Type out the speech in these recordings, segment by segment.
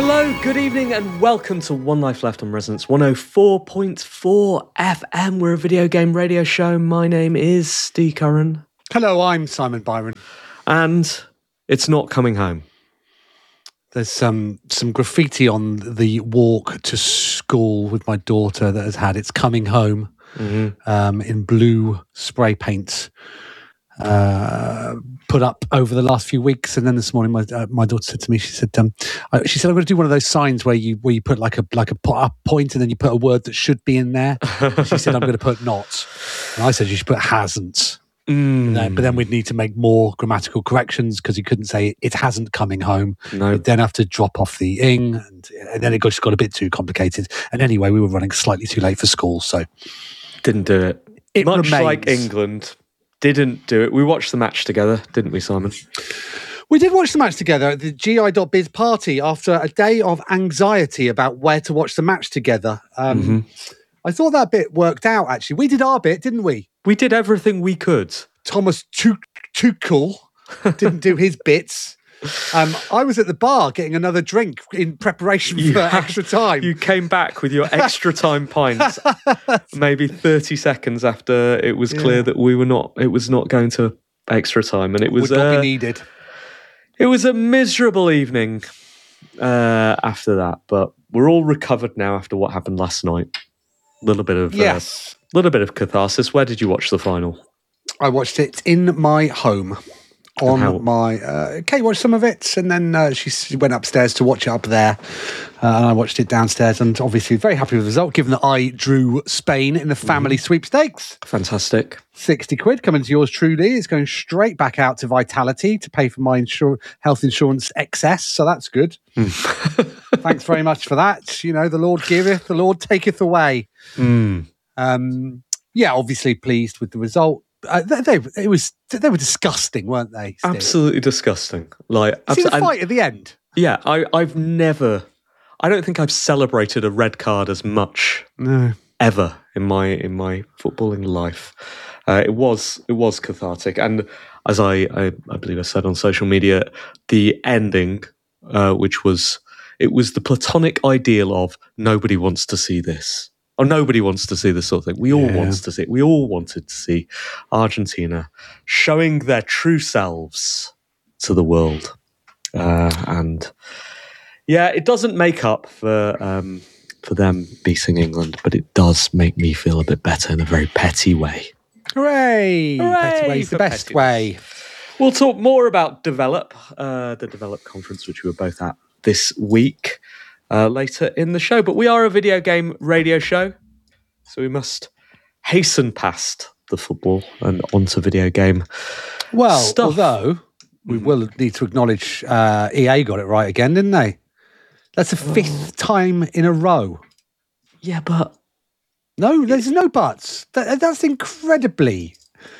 Hello, good evening, and welcome to One Life Left on Resonance 104.4 FM. We're a video game radio show. My name is Steve Curran. Hello, I'm Simon Byron. And it's not coming home. There's some graffiti on the walk to school with my daughter that has had its coming home in blue spray paint put up over the last few weeks. And then this morning my daughter said to me, she said I'm going to do one of those signs where you put like a point and then you put a word that should be in there. She said, I'm going to put not. And I said, you should put hasn't. But then we'd need to make more grammatical corrections because you couldn't say it hasn't coming home. No. You'd then have to drop off the ing, and then it just got a bit too complicated. And anyway, we were running slightly too late for school, so didn't do it. It Much remains. like England, didn't do it. We watched the match together, didn't we, Simon? We did watch the match together at the GI.biz party after a day of anxiety about where to watch the match together. I thought that bit worked out, actually. We did our bit, didn't we? We did everything we could. Thomas Tuchel didn't do his bits. I was at the bar getting another drink in preparation for extra time. You came back with your extra time pints maybe 30 seconds after it was clear that it was not going to extra time, and it was would not be needed. It was a miserable evening after that, but we're all recovered now after what happened last night. Little bit of catharsis. Where did you watch the final? I watched it in my home on my. Kate watched some of it, and then she went upstairs to watch it up there, and I watched it downstairs. And obviously, very happy with the result, given that I drew Spain in the family sweepstakes. Fantastic. £60 coming to yours truly. It's going straight back out to Vitality to pay for my health insurance excess, so that's good. Thanks very much for that. You know, the Lord giveth, the Lord taketh away. Obviously pleased with the result. They were disgusting, weren't they, Steve? Absolutely disgusting. See the fight at the end? Yeah, I don't think I've celebrated a red card as much ever in my footballing life. It was cathartic, and as I believe I said on social media, the ending, which was the platonic ideal of nobody wants to see this. Or nobody wants to see this sort of thing. We all want to see it. We all wanted to see Argentina showing their true selves to the world. And it doesn't make up for them beating England, but it does make me feel a bit better in a very petty way. Hooray! Petty way's the best way. We'll talk more about Develop, the Develop conference, which we were both at this week. Later in the show. But we are a video game radio show, so we must hasten past the football and onto video game stuff. Although we will need to acknowledge EA got it right again, didn't they? That's the fifth time in a row. Yeah, but... No, there's no buts. That's incredibly...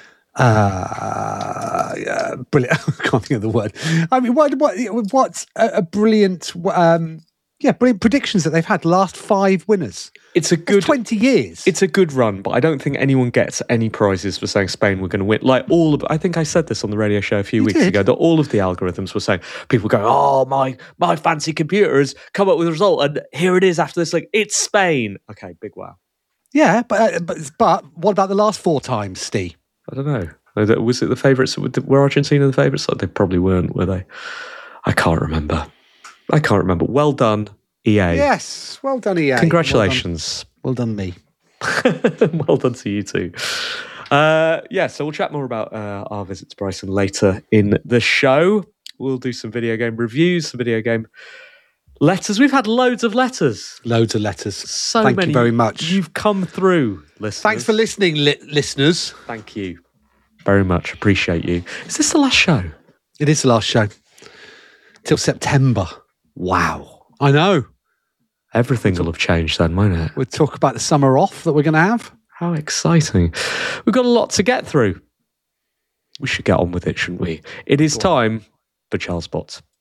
brilliant. I can't think of the word. I mean, what's a brilliant... brilliant predictions that they've had. Last 5 winners. It's a good 20 years. It's a good run, but I don't think anyone gets any prizes for saying Spain were going to win. I think I said this on the radio show a few weeks ago, that all of the algorithms were saying, people go, oh, my fancy computer has come up with a result, and here it is after this. Like, it's Spain. Okay, big wow. Yeah, but what about the last 4 times, Steve? I don't know. Was it the favourites? Were Argentina the favourites? They probably weren't, were they? I can't remember. Well done, EA. Yes, well done, EA. Congratulations. Well done me. Well done to you too. So we'll chat more about our visit to Brighton later in the show. We'll do some video game reviews, some video game letters. We've had loads of letters. Loads of letters. Thank you very much. You've come through, listeners. Thanks for listening, listeners. Thank you very much. Appreciate you. Is this the last show? It is the last show. Till September. Wow. I know. Everything will have changed then, won't it? We'll talk about the summer off that we're going to have. How exciting. We've got a lot to get through. We should get on with it, shouldn't we? It is time for Charles Potts.